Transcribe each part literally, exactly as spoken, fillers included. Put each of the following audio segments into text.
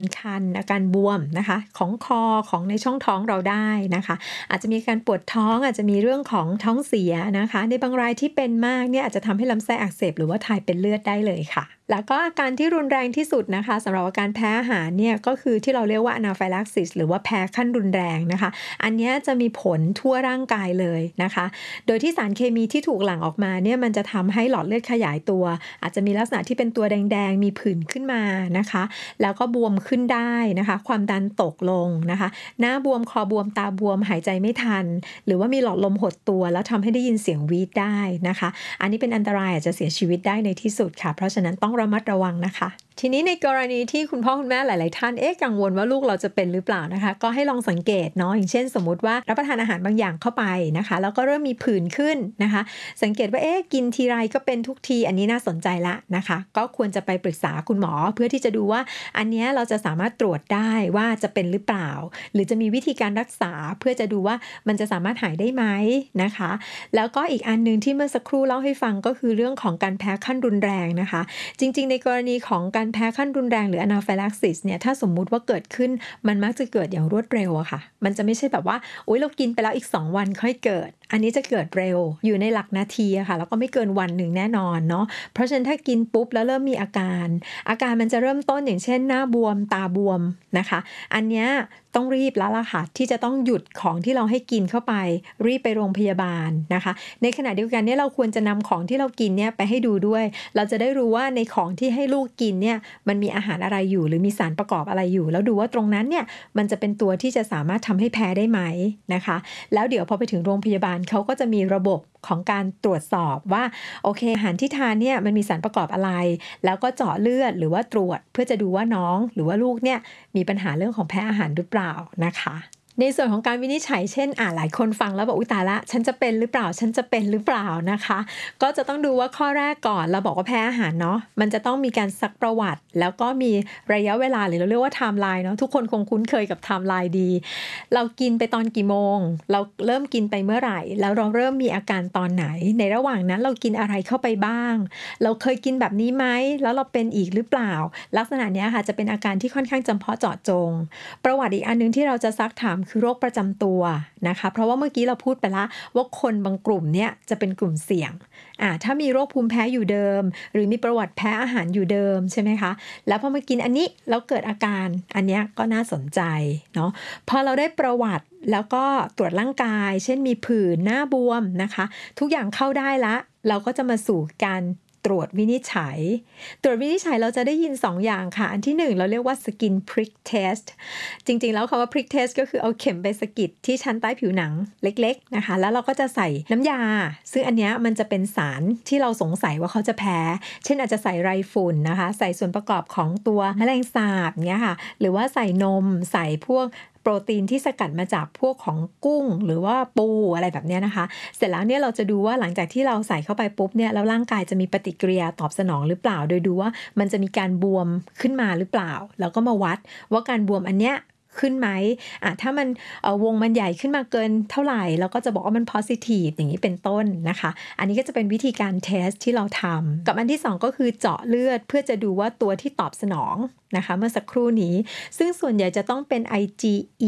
คันอาการบวมนะคะของคอของในช่องท้องเราได้นะคะอาจจะมีการปวดท้องอาจจะมีเรื่องของท้องเสียนะคะในบางรายที่เป็นมากเนี่ยอาจจะทำให้ลำไส้อักเสบหรือว่าถ่ายเป็นเลือดได้เลยค่ะแล้วก็อาการที่รุนแรงที่สุดนะคะสำหรับอาการแพ้อาหารเนี่ยก็คือที่เราเรียกว่า Anaphylaxis หรือว่าแพ้ขั้นรุนแรงนะคะอันนี้จะมีผลทั่วร่างกายเลยนะคะโดยที่สารเคมีที่ถูกหลั่งออกมาเนี่ยมันจะทำให้หลอดเลือดขยายตัวอาจจะมีลักษณะที่เป็นตัวแดงๆมีผื่นขึ้นมานะคะแล้วก็บวมขึ้นได้นะคะความดันตกลงนะคะหน้าบวมคอบวมตาบวมหายใจไม่ทันหรือว่ามีหลอดลมหดตัวแล้วทำให้ได้ยินเสียงวีดได้นะคะอันนี้เป็นอันตรายอาจจะเสียชีวิตได้ในที่สุดค่ะเพราะฉะนั้นต้องระมัดระวังนะคะทีนี้ในกรณีที่คุณพ่อคุณแม่หลายๆท่านเอ๊ะกังวลว่าลูกเราจะเป็นหรือเปล่านะคะก็ให้ลองสังเกตเนาะอย่างเช่นสมมุติว่ารับประทานอาหารบางอย่างเข้าไปนะคะแล้วก็เริ่มมีผื่นขึ้นนะคะสังเกตว่าเอ๊ะกินทีไรก็เป็นทุกทีอันนี้น่าสนใจละนะคะก็ควรจะไปปรึกษาคุณหมอเพื่อที่จะดูว่าอันนี้เราจะสามารถตรวจได้ว่าจะเป็นหรือเปล่าหรือจะมีวิธีการรักษาเพื่อจะดูว่ามันจะสามารถหายได้ไหมนะคะแล้วก็อีกอันนึงที่เมื่อสักครู่เล่าให้ฟังก็คือเรื่องของการแพ้ขั้นรุนแรงนะคะจริงๆในกรณีของการแพ้ขั้นรุนแรงหรือ Anaphylaxis เนี่ยถ้าสมมุติว่าเกิดขึ้นมันมักจะเกิดอย่างรวดเร็วอะค่ะมันจะไม่ใช่แบบว่าอุ๊ยเรากินไปแล้วอีกสองวันค่อยเกิดอันนี้จะเกิดเร็วอยู่ในหลักนาทีอะค่ะแล้วก็ไม่เกินวันหนึ่งแน่นอนเนาะเพราะฉะนั้นถ้ากินปุ๊บแล้วเริ่มมีอาการอาการมันจะเริ่มต้นอย่างเช่นหน้าบวมตาบวมนะคะอันเนี้ยต้องรีบแล้วล่ะค่ะที่จะต้องหยุดของที่เราให้กินเข้าไปรีบไปโรงพยาบาลนะคะในขณะเดียวกันเนี่ยเราควรจะนำของที่เรากินเนี่ยไปให้ดูด้วยเราจะได้รู้ว่าในของที่ให้ลูกกินเนี่ยมันมีอาหารอะไรอยู่หรือมีสารประกอบอะไรอยู่แล้วดูว่าตรงนั้นเนี่ยมันจะเป็นตัวที่จะสามารถทำให้แพ้ได้ไหมนะคะแล้วเดี๋ยวพอไปถึงโรงพยาบาลเขาก็จะมีระบบของการตรวจสอบว่าโอเคอาหารที่ทานเนี่ยมันมีสารประกอบอะไรแล้วก็เจาะเลือดหรือว่าตรวจเพื่อจะดูว่าน้องหรือว่าลูกเนี่ยมีปัญหาเรื่องของแพ้อาหารหรือเปล่านะคะในส่วนของการวินิจฉัยเช่นอ่าหลายคนฟังแล้วบอกอุ๊ยตายละฉันจะเป็นหรือเปล่าฉันจะเป็นหรือเปล่านะคะก็จะต้องดูว่าข้อแรกก่อนเราบอกว่าแพ้อาหารเนาะมันจะต้องมีการซักประวัติแล้วก็มีระยะเวลาหรือเราเรียกว่าไทม์ไลน์เนาะทุกคนคงคุ้นเคยกับไทม์ไลน์ดีเรากินไปตอนกี่โมงเราเริ่มกินไปเมื่อไหร่แล้วเราเริ่มมีอาการตอนไหนในระหว่างนั้นเรากินอะไรเข้าไปบ้างเราเคยกินแบบนี้ไหมแล้วเราเป็นอีกหรือเปล่าลักษณะนี้ค่ะจะเป็นอาการที่ค่อนข้างจำเพาะเจาะจงประวัติอีกอันนึงที่เราจะซักถามคือโรคประจำตัวนะคะเพราะว่าเมื่อกี้เราพูดไปแล้วว่าคนบางกลุ่มเนี่ยจะเป็นกลุ่มเสี่ยงอ่าถ้ามีโรคภูมิแพ้อยู่เดิมหรือมีประวัติแพ้อาหารอยู่เดิมใช่ไหมคะแล้วพอมากินอันนี้แล้วเกิดอาการอันนี้ก็น่าสนใจเนาะพอเราได้ประวัติแล้วก็ตรวจร่างกายเช่นมีผื่นหน้าบวมนะคะทุกอย่างเข้าได้ละเราก็จะมาสู่การตรวจวินิจฉัยตรวจวินิจฉัยเราจะได้ยินสองอย่างค่ะอันที่หนึ่งเราเรียกว่า skin prick test จริงๆแล้วคำว่า prick test ก็คือเอาเข็มไปสะกิดที่ชั้นใต้ผิวหนังเล็กๆนะคะแล้วเราก็จะใส่น้ำยาซึ่งอันเนี้ยมันจะเป็นสารที่เราสงสัยว่าเขาจะแพ้เช่นอาจจะใส่ไรฝุ่นนะคะใส่ส่วนประกอบของตัวแมลงสาบเงี้ยค่ะหรือว่าใส่นมใส่พวกโปรตีนที่สกัดมาจากพวกของกุ้งหรือว่าปูอะไรแบบนี้นะคะเสร็จแล้วเนี่ยเราจะดูว่าหลังจากที่เราใส่เข้าไปปุ๊บเนี่ยแล้วร่างกายจะมีปฏิกิริยาตอบสนองหรือเปล่าโดยดูว่ามันจะมีการบวมขึ้นมาหรือเปล่าแล้วก็มาวัดว่าการบวมอันเนี้ยขึ้นไหมอ่ะถ้ามันเอ่อวงมันใหญ่ขึ้นมาเกินเท่าไหร่เราก็จะบอกว่ามัน positive อย่างนี้เป็นต้นนะคะอันนี้ก็จะเป็นวิธีการเทสที่เราทำกับอันที่สองก็คือเจาะเลือดเพื่อจะดูว่าตัวที่ตอบสนองนะคะเมื่อสักครู่นี้ซึ่งส่วนใหญ่จะต้องเป็น ไอ จี อี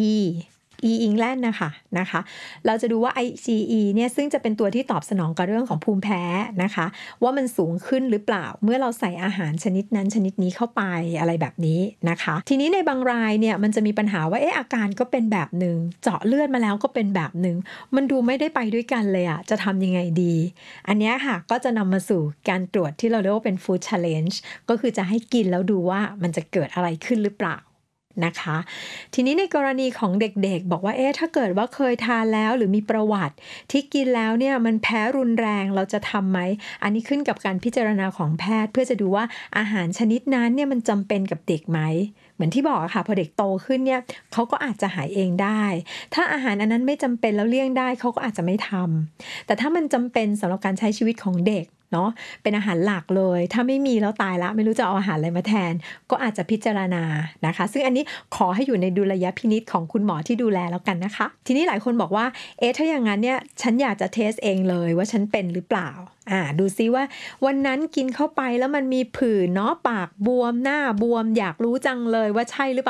E England นะคะนะคะเราจะดูว่า ไอ จี อี เนี่ยซึ่งจะเป็นตัวที่ตอบสนองกับเรื่องของภูมิแพ้นะคะว่ามันสูงขึ้นหรือเปล่าเมื่อเราใส่อาหารชนิดนั้นชนิดนี้เข้าไปอะไรแบบนี้นะคะทีนี้ในบางรายเนี่ยมันจะมีปัญหาว่าเอ๊ะอาการก็เป็นแบบหนึ่งเจาะเลือดมาแล้วก็เป็นแบบหนึ่งมันดูไม่ได้ไปด้วยกันเลยอะจะทำยังไงดีอันนี้ค่ะก็จะนำมาสู่การตรวจที่เราเรียกว่าเป็น food challenge ก็คือจะให้กินแล้วดูว่ามันจะเกิดอะไรขึ้นหรือเปล่านะคะทีนี้ในกรณีของเด็กๆบอกว่าเอ๊ะถ้าเกิดว่าเคยทานแล้วหรือมีประวัติที่กินแล้วเนี่ยมันแพ้รุนแรงเราจะทำไหมอันนี้ขึ้นกับการพิจารณาของแพทย์เพื่อจะดูว่าอาหารชนิดนั้นเนี่ยมันจำเป็นกับเด็กไหมเหมือนที่บอกอะค่ะพอเด็กโตขึ้นเนี่ยเขาก็อาจจะหายเองได้ถ้าอาหารอันนั้นไม่จำเป็นแล้วเลี่ยงได้เขาก็อาจจะไม่ทำแต่ถ้ามันจำเป็นสำหรับการใช้ชีวิตของเด็กเนาะเป็นอาหารหลักเลยถ้าไม่มีแล้วตายละไม่รู้จะเอาอาหารอะไรมาแทนก็อาจจะพิจารณานะคะซึ่งอันนี้ขอให้อยู่ในดุลยพินิจของคุณหมอที่ดูแลแล้วกันนะคะทีนี้หลายคนบอกว่าเอ๊ะถ้าอย่างนั้นเนี่ยฉันอยากจะเทสเองเลยว่าฉันเป็นหรือเปล่าอ่าดูซิว่าวันนั้นกินเข้าไปแล้วมันมีผื่นเนาะปากบวมหน้าบวมอยากรู้จังเลยว่าใช่หรือเปล่า